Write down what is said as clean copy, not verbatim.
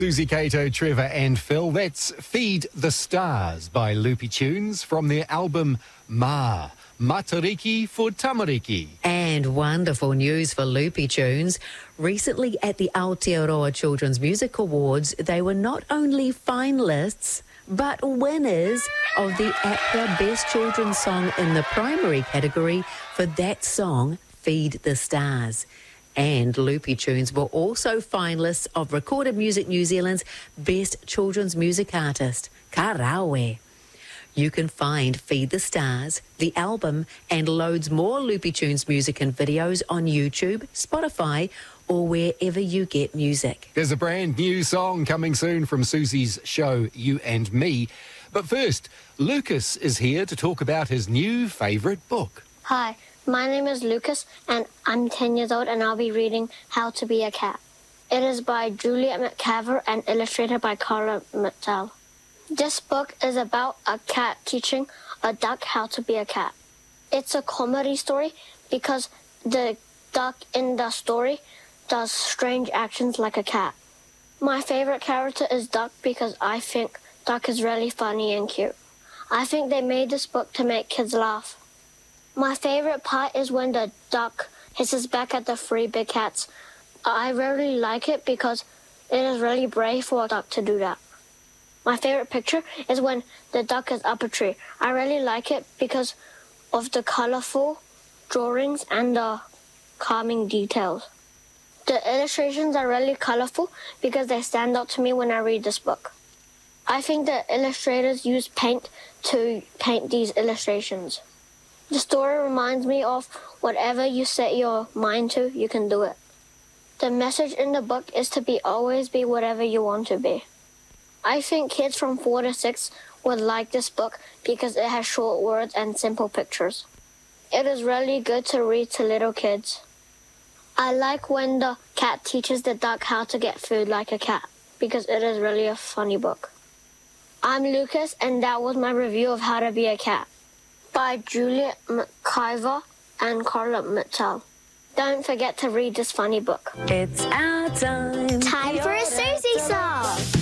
Susie Cato, Trevor and Phil. That's Feed the Stars by Loopy Tunes from their album Ma, Matariki for Tamariki. And wonderful news for Loopy Tunes. Recently at the Aotearoa Children's Music Awards, they were not only finalists, but winners of the APRA Best Children's Song in the primary category for that song, Feed the Stars. And Loopy Tunes were also finalists of Recorded Music New Zealand's Best Children's Music Artist, Karawe. You can find Feed the Stars, the album, and loads more Loopy Tunes music and videos on YouTube, Spotify, or wherever you get music. There's a brand new song coming soon from Susie's show, You and Me. But first, Lucas is here to talk about his new favourite book. Hi, my name is Lucas, and I'm 10 years old, and I'll be reading How to Be a Cat. It is by Juliet McCaver and illustrated by Carla Mittal. This book is about a cat teaching a duck how to be a cat. It's a comedy story because the duck in the story does strange actions like a cat. My favorite character is Duck because I think Duck is really funny and cute. I think they made this book to make kids laugh. My favorite part is when the duck hisses back at the three big cats. I really like it because it is really brave for a duck to do that. My favorite picture is when the duck is up a tree. I really like it because of the colorful drawings and the calming details. The illustrations are really colorful because they stand out to me when I read this book. I think the illustrators use paint to paint these illustrations. The story reminds me of whatever you set your mind to, you can do it. The message in the book is to always be whatever you want to be. I think kids from 4 to 6 would like this book because it has short words and simple pictures. It is really good to read to little kids. I like when the cat teaches the duck how to get food like a cat because it is really a funny book. I'm Lucas, and that was my review of How to Be a Cat by Juliet McIver and Carla Mittal. Don't forget to read this funny book. It's our time. Time for a Susie song.